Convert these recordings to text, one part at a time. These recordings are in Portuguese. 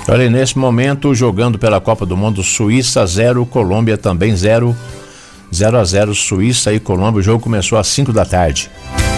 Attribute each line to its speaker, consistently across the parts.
Speaker 1: Olha, nesse momento, jogando pela Copa do Mundo, Suíça 0, Colômbia também 0. 0-0 Suíça e Colômbia. O jogo começou às 5 da tarde.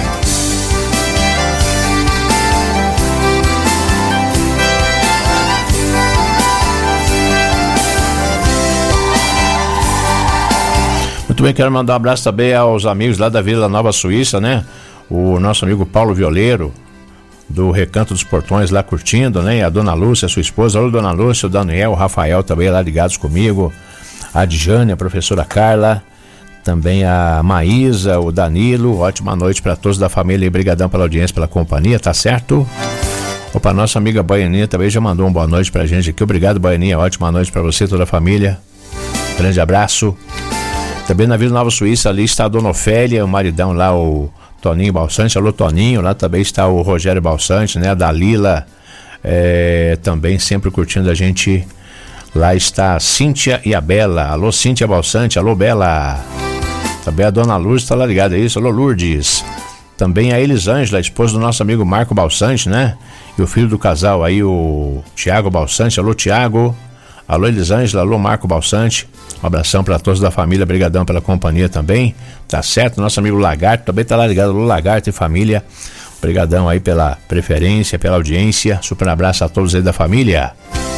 Speaker 1: Muito bem, quero mandar um abraço também aos amigos lá da Vila Nova Suíça, né? O nosso amigo Paulo Violeiro, do Recanto dos Portões, lá curtindo, né? E a Dona Lúcia, sua esposa. Alô, Dona Lúcia, o Daniel, o Rafael também lá ligados comigo. A Djane, a professora Carla, também a Maísa, o Danilo. Ótima noite para todos da família e brigadão pela audiência, pela companhia, tá certo? Opa, nossa amiga Baianinha também já mandou uma boa noite pra gente aqui. Obrigado, Baianinha, ótima noite para você e toda a família. Grande abraço. Também na Vila Nova Suíça ali está a Dona Ofélia, o maridão lá, o Toninho Balsante. Alô, Toninho. Lá também está o Rogério Balsante, né? A Dalila, também sempre curtindo a gente. Lá está a Cíntia e a Bela. Alô, Cíntia Balsante. Alô, Bela. Também a Dona Lourdes está lá ligada, é isso? Alô, Lourdes. Também a Elisângela, esposa do nosso amigo Marco Balsante, né? E o filho do casal aí, o Tiago Balsante. Alô, Tiago. Alô, Elisângela. Alô, Marco Balsante. Um abração para todos da família, brigadão pela companhia também, tá certo? Nosso amigo Lagarto também tá lá ligado, Alô, Lagarto e família, brigadão aí pela preferência, pela audiência, super abraço a todos aí da família.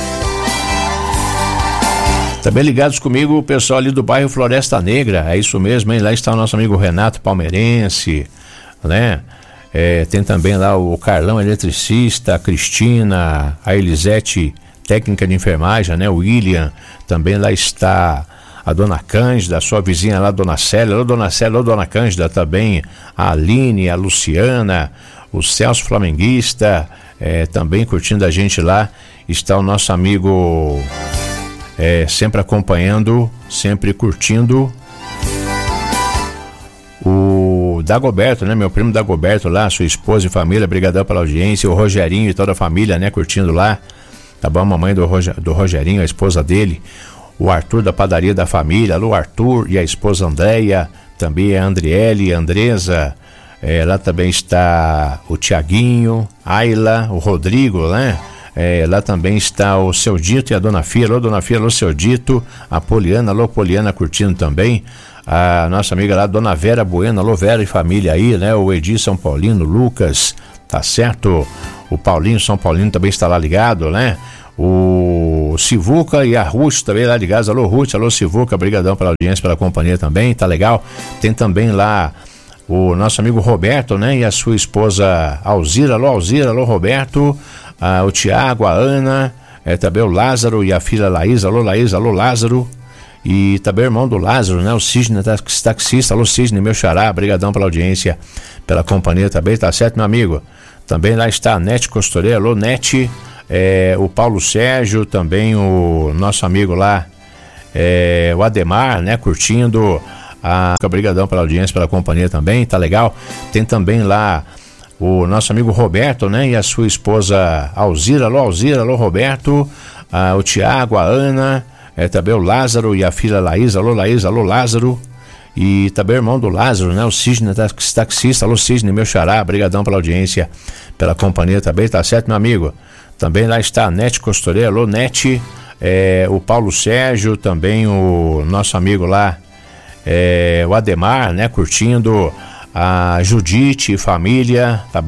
Speaker 1: Também ligados comigo o pessoal ali do bairro Floresta Negra, é isso mesmo, hein? Lá está o nosso amigo Renato Palmeirense, né? Tem também lá o Carlão eletricista, a Cristina, a Elisete, técnica de enfermagem, né? O William, também lá está a Dona Cândida, a sua vizinha lá, Dona Célia. Alô, Dona Célia, alô, Dona Cândida também, a Aline, a Luciana, o Celso Flamenguista, também curtindo a gente lá, está o nosso amigo, sempre acompanhando, sempre curtindo, o Dagoberto, né? Meu primo Dagoberto lá, sua esposa e família, brigadão pela audiência, o Rogerinho e toda a família, né? Curtindo lá. Tá bom, a mamãe do Rogerinho, a esposa dele, o Arthur da padaria da família, alô Arthur e a esposa Andréia, também a Andriele, a Andresa, lá também está o Tiaguinho, Ayla, o Rodrigo, né? Lá também está o Seu Dito e a Dona Fia, alô Dona Fia, alô Seu Dito, a Poliana, alô Poliana curtindo também, a nossa amiga lá, Dona Vera Bueno, alô Vera e família aí, né? O Edi São Paulino, Lucas, tá certo? O Paulinho São Paulino também está lá ligado, né? O Sivuca e a Ruth também lá ligados. Alô Ruth, alô Sivuca, brigadão pela audiência, pela companhia também, tá legal? Tem também lá o nosso amigo Roberto, né? E a sua esposa Alzira, alô Roberto, o Tiago, a Ana, também o Lázaro e a filha Laís, alô Lázaro. E também o irmão do Lázaro, né? O Cisne, taxista, alô Cisne, meu xará, brigadão pela audiência, pela companhia também, tá certo, meu amigo? Também lá está a Nete Costureira, alô Nete, o Paulo Sérgio, também o nosso amigo lá, o Ademar, né, curtindo, obrigadão pela audiência, pela companhia também, tá legal? Tem também lá o nosso amigo Roberto, né, e a sua esposa Alzira, alô Roberto, o Tiago, a Ana, também o Lázaro e a filha Laís, alô Lázaro. E também o irmão do Lázaro, né? O Cisne, taxista, alô Cisne, meu xará, brigadão pela audiência, pela companhia também, tá certo, meu amigo? Também lá está a Nete Costureira, alô Nete, o Paulo Sérgio, também o nosso amigo lá, o Ademar, né? Curtindo, a Judite e família, tá bom?